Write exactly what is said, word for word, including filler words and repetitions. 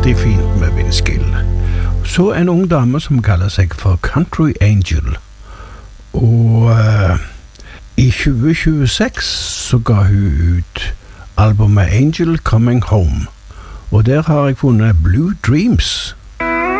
alltid fint med vindskill. Så en ung dame som kaller seg for Country Angel. Og uh, i tjue tjueseks så ga hun ut albumet Angel Coming Home. Og der har jeg funnet Blue Dreams.